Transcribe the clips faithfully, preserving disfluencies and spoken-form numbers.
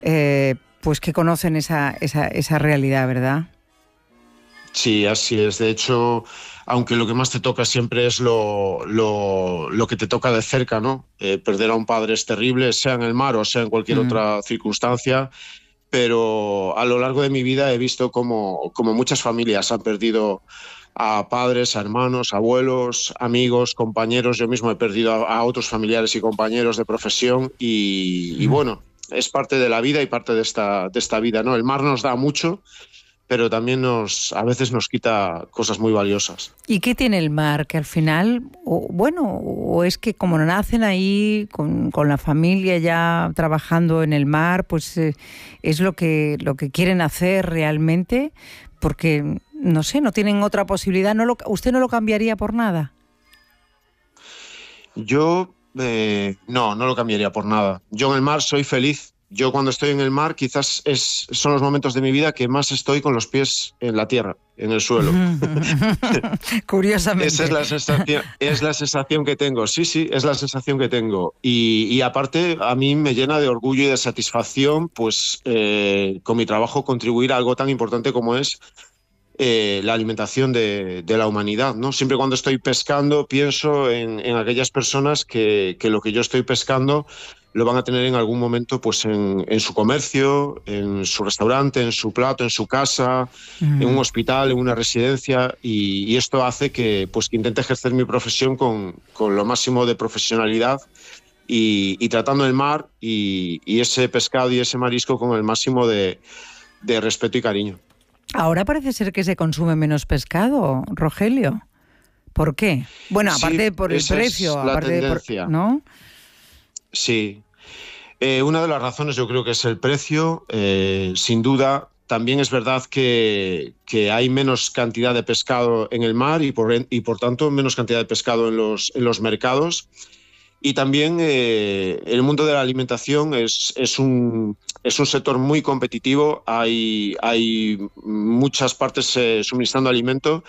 eh, pues que conocen esa, esa, esa realidad, ¿verdad? Sí, así es. De hecho, aunque lo que más te toca siempre es lo, lo, lo que te toca de cerca, ¿no? Eh, perder a un padre es terrible, sea en el mar o sea en cualquier mm. otra circunstancia, pero a lo largo de mi vida he visto como, como muchas familias han perdido a padres, a hermanos, abuelos, amigos, compañeros. Yo mismo he perdido a, a otros familiares y compañeros de profesión y, mm. y bueno, es parte de la vida y parte de esta, de esta vida, ¿no? El mar nos da mucho, pero también nos, a veces nos quita cosas muy valiosas. ¿Y qué tiene el mar? Que al final, o, bueno, o es que como nacen ahí con, con la familia ya trabajando en el mar, pues eh, es lo que, lo que quieren hacer realmente, porque, no sé, no tienen otra posibilidad. ¿No lo, ¿Usted no lo cambiaría por nada? Yo, eh, no, no lo cambiaría por nada. Yo en el mar soy feliz. Yo cuando estoy en el mar quizás es, son los momentos de mi vida que más estoy con los pies en la tierra, en el suelo. Curiosamente. Esa es la sensación, es la sensación que tengo, sí, sí, es la sensación que tengo. Y, y aparte a mí me llena de orgullo y de satisfacción pues eh, con mi trabajo contribuir a algo tan importante como es eh, la alimentación de, de la humanidad, ¿no? Siempre cuando estoy pescando pienso en, en aquellas personas que, que lo que yo estoy pescando lo van a tener en algún momento pues en, en su comercio, en su restaurante, en su plato, en su casa, mm. en un hospital, en una residencia, y, y esto hace que, pues, que intente ejercer mi profesión con, con lo máximo de profesionalidad y, y tratando el mar y, y ese pescado y ese marisco con el máximo de, de respeto y cariño. Ahora parece ser que se consume menos pescado, Rogelio. ¿Por qué? Bueno, aparte sí, por el esa precio, es la aparte tendencia. de por, ¿no? Sí, eh, una de las razones yo creo que es el precio, eh, sin duda. También es verdad que, que hay menos cantidad de pescado en el mar y por, y por tanto menos cantidad de pescado en los, en los mercados. Y también eh, el mundo de la alimentación es, es, un, es un sector muy competitivo, hay, hay muchas partes eh, suministrando alimento.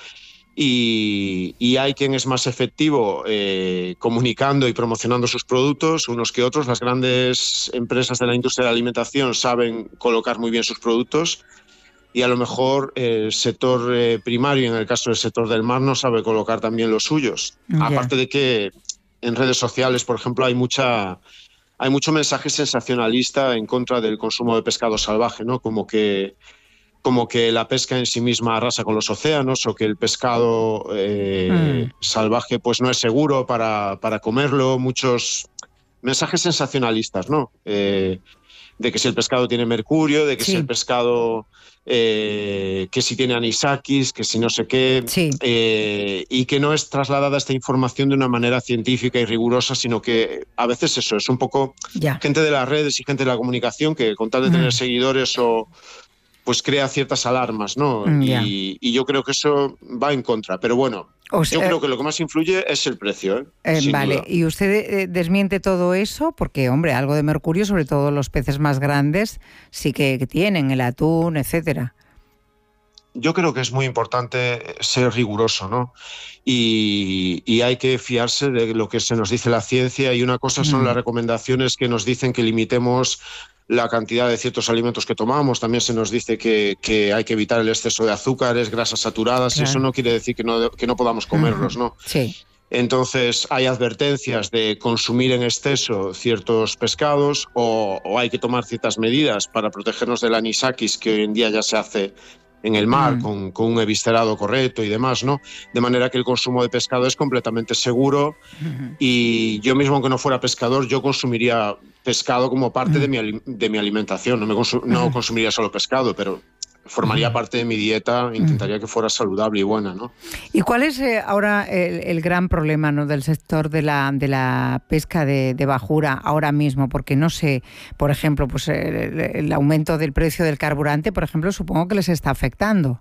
Y, y hay quien es más efectivo eh, comunicando y promocionando sus productos, unos que otros. Las grandes empresas de la industria de la alimentación saben colocar muy bien sus productos y a lo mejor el sector eh, primario, en el caso del sector del mar, no sabe colocar también los suyos. Yeah. Aparte de que en redes sociales, por ejemplo, hay mucha... hay mucho mensaje sensacionalista en contra del consumo de pescado salvaje, ¿no? Como que como que la pesca en sí misma arrasa con los océanos o que el pescado eh, mm. salvaje pues no es seguro para, para comerlo. Muchos mensajes sensacionalistas, ¿no? Eh, de que si el pescado tiene mercurio, de que sí. si el pescado... Eh, que si tiene anisakis, que si no sé qué... Sí. Eh, y que no es trasladada esta información de una manera científica y rigurosa, sino que a veces eso, es un poco yeah. gente de las redes y gente de la comunicación que con tal de tener mm. seguidores o... pues crea ciertas alarmas, ¿no? Yeah. Y, y yo creo que eso va en contra. Pero bueno, o sea, yo creo que lo que más influye es el precio, ¿eh? eh vale, duda. Y usted eh, desmiente todo eso, porque, hombre, algo de mercurio, sobre todo los peces más grandes, sí que, que tienen, el atún, etcétera. Yo creo que es muy importante ser riguroso, ¿no? Y, y hay que fiarse de lo que se nos dice la ciencia, y una cosa son mm. las recomendaciones que nos dicen que limitemos la cantidad de ciertos alimentos que tomamos. También se nos dice que, que hay que evitar el exceso de azúcares, grasas saturadas, claro. y eso no quiere decir que no, que no podamos comerlos, ¿no? Sí. Entonces hay advertencias de consumir en exceso ciertos pescados o, o hay que tomar ciertas medidas para protegernos del anisakis, que hoy en día ya se hace en el mar, mm. con, con un eviscerado correcto y demás, ¿no? De manera que el consumo de pescado es completamente seguro. Mm. Y yo mismo, aunque no fuera pescador, yo consumiría pescado como parte mm. de, mi, de mi alimentación. No, me consum, no mm. consumiría solo pescado, pero formaría mm. parte de mi dieta, intentaría mm. que fuera saludable y buena, ¿no? ¿Y cuál es eh, ahora el, el gran problema, ¿no?, del sector de la, de la pesca de, de bajura ahora mismo? Porque no sé, por ejemplo, pues el, el aumento del precio del carburante, por ejemplo, supongo que les está afectando.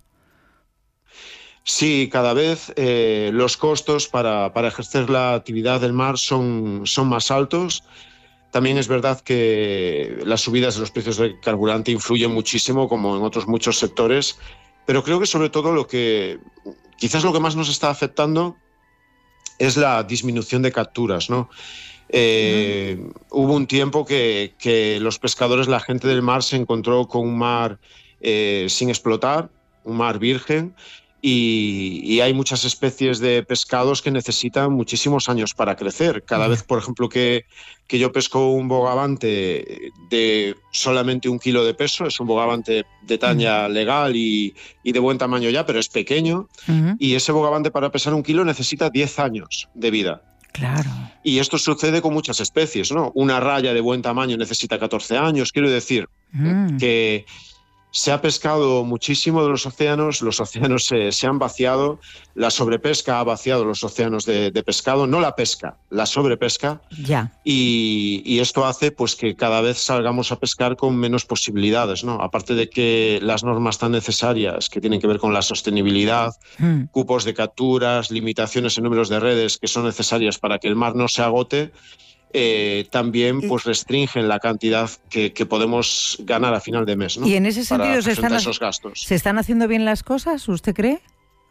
Sí, cada vez eh, los costos para, para ejercer la actividad del mar son, son más altos. También es verdad que las subidas de los precios del carburante influyen muchísimo, como en otros muchos sectores, pero creo que sobre todo lo que quizás lo que más nos está afectando es la disminución de capturas, ¿no? Eh, uh-huh. Hubo un tiempo que, que los pescadores, la gente del mar, se encontró con un mar eh, sin explotar, un mar virgen, y, y hay muchas especies de pescados que necesitan muchísimos años para crecer. Cada vez, por ejemplo, que, que yo pesco un bogavante de solamente un kilo de peso, es un bogavante de talla uh-huh. legal y, y de buen tamaño ya, pero es pequeño, uh-huh. y ese bogavante para pesar un kilo necesita diez años de vida. Claro. Y esto sucede con muchas especies, ¿no? Una raya de buen tamaño necesita catorce años, quiero decir uh-huh. que se ha pescado muchísimo de los océanos, los océanos se, se han vaciado, la sobrepesca ha vaciado los océanos de, de pescado, no la pesca, la sobrepesca, ya. Y, y esto hace pues que cada vez salgamos a pescar con menos posibilidades, ¿no? Aparte de que las normas tan necesarias que tienen que ver con la sostenibilidad, mm. cupos de capturas, limitaciones en números de redes que son necesarias para que el mar no se agote, Eh, también pues restringen la cantidad que, que podemos ganar a final de mes, ¿no? Y en ese sentido Para se están, esos gastos. ¿se están haciendo bien las cosas, usted cree?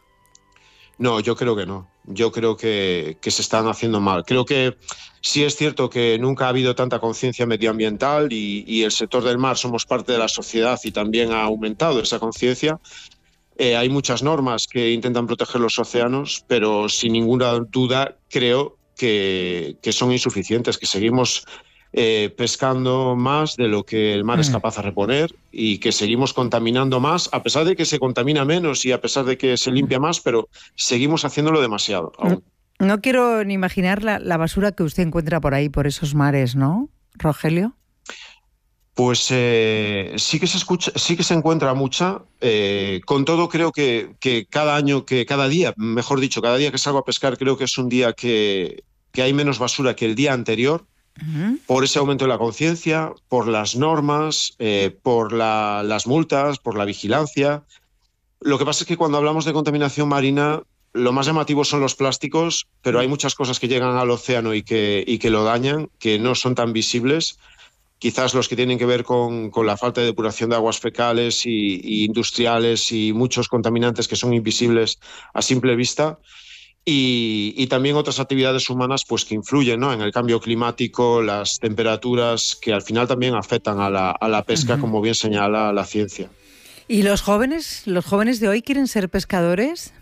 No, yo creo que no. Yo creo que, que se están haciendo mal. Creo que sí es cierto que nunca ha habido tanta conciencia medioambiental y, y el sector del mar somos parte de la sociedad y también ha aumentado esa conciencia. Eh, hay muchas normas que intentan proteger los océanos, pero sin ninguna duda creo Que, que son insuficientes, que seguimos eh, pescando más de lo que el mar es capaz de reponer y que seguimos contaminando más, a pesar de que se contamina menos y a pesar de que se limpia más, pero seguimos haciéndolo demasiado aún. No, no quiero ni imaginar la, la basura que usted encuentra por ahí, por esos mares, ¿no, Rogelio? Pues eh, sí que se escucha, sí que se encuentra mucha. Eh, con todo, creo que, que cada año, que cada día, mejor dicho, cada día que salgo a pescar, creo que es un día que, que hay menos basura que el día anterior, uh-huh. por ese aumento de la conciencia, por las normas, eh, por la, las multas, por la vigilancia. Lo que pasa es que cuando hablamos de contaminación marina, lo más llamativo son los plásticos, pero hay muchas cosas que llegan al océano y que, y que lo dañan, que no son tan visibles. Quizás los que tienen que ver con, con la falta de depuración de aguas fecales y, y industriales y muchos contaminantes que son invisibles a simple vista. Y, y también otras actividades humanas pues, que influyen, ¿no? En el cambio climático, las temperaturas, que al final también afectan a la, a la pesca, uh-huh. como bien señala la ciencia. ¿Y los jóvenes, los jóvenes de hoy quieren ser pescadores?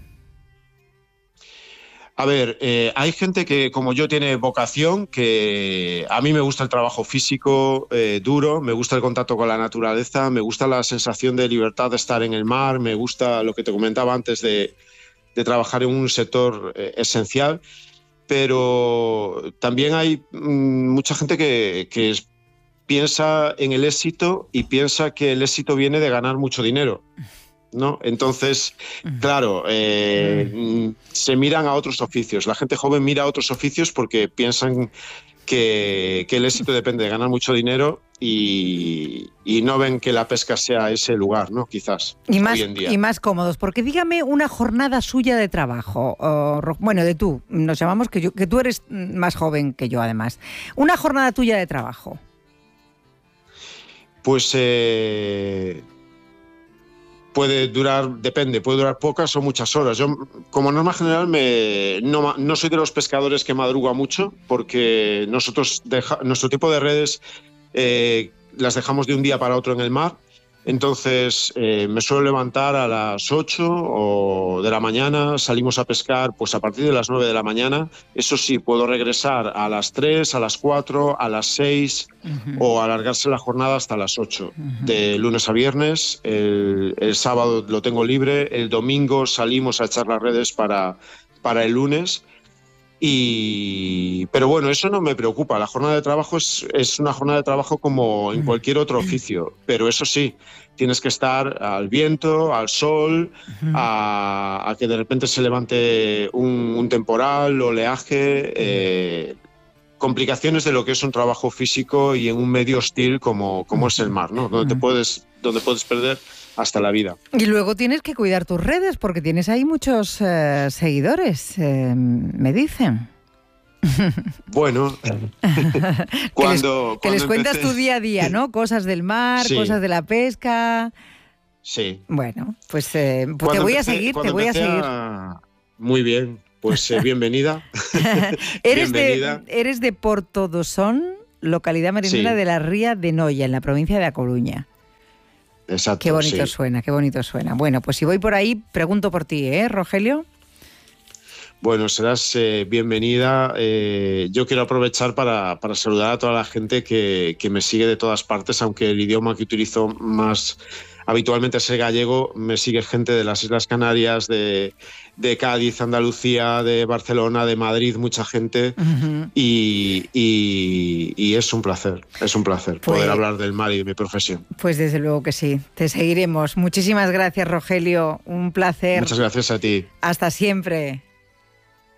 A ver, eh, hay gente que, como yo, tiene vocación, que a mí me gusta el trabajo físico eh, duro, me gusta el contacto con la naturaleza, me gusta la sensación de libertad de estar en el mar, me gusta lo que te comentaba antes de, de trabajar en un sector eh, esencial, pero también hay mmm, mucha gente que, que es, piensa en el éxito y piensa que el éxito viene de ganar mucho dinero, ¿no? Entonces, claro, eh, se miran a otros oficios. La gente joven mira a otros oficios porque piensan que, que el éxito depende de ganar mucho dinero y, y no ven que la pesca sea ese lugar, ¿no? Quizás, y más, hoy en día. Y más cómodos, porque dígame una jornada suya de trabajo, o, bueno, de tú, nos llamamos que, yo, que tú eres más joven que yo además. Una jornada tuya de trabajo. Pues... Eh... Puede durar, depende, puede durar pocas o muchas horas. Yo, como norma general, me, no, no soy de los pescadores que madruga mucho, porque nosotros deja, nuestro tipo de redes eh, las dejamos de un día para otro en el mar. Entonces eh, me suelo levantar a las ocho o de la mañana, salimos a pescar pues a partir de las nueve de la mañana. Eso sí, puedo regresar a las tres, a las cuatro, a las seis uh-huh. o alargarse la jornada hasta las ocho. Uh-huh. De lunes a viernes, el, el sábado lo tengo libre, el domingo salimos a echar las redes para, para el lunes. Y, pero bueno, eso no me preocupa. La jornada de trabajo es, es una jornada de trabajo como en cualquier otro oficio, pero eso sí, tienes que estar al viento, al sol, a, a que de repente se levante un, un temporal, oleaje, eh, complicaciones de lo que es un trabajo físico y en un medio hostil como, como es el mar, ¿no? Donde te puedes, donde puedes perder hasta la vida. Y luego tienes que cuidar tus redes porque tienes ahí muchos eh, seguidores, eh, me dicen. Bueno, cuando, que les, cuando que les cuentas empecé... tu día a día, ¿no? Cosas del mar, sí. Cosas de la pesca. Sí. Bueno, pues, eh, pues te voy empecé, a seguir, te voy a seguir. A... Muy bien. pues eh, bienvenida. ¿Eres, bienvenida. De, eres de Porto do Son, localidad marinera sí. de la Ría de Noia, en la provincia de A Coruña. Exacto. Qué bonito sí. suena, qué bonito suena. Bueno, pues si voy por ahí, pregunto por ti, ¿eh, Rogelio? Bueno, serás eh, bienvenida. Eh, yo quiero aprovechar para, para saludar a toda la gente que, que me sigue de todas partes, aunque el idioma que utilizo más habitualmente es el gallego. Me sigue gente de las Islas Canarias, de, de Cádiz, Andalucía, de Barcelona, de Madrid, mucha gente. Uh-huh. y, y, y es un placer, es un placer pues, poder hablar del mar y de mi profesión. Pues desde luego que sí, te seguiremos. Muchísimas gracias, Rogelio, un placer. Muchas gracias a ti. Hasta siempre.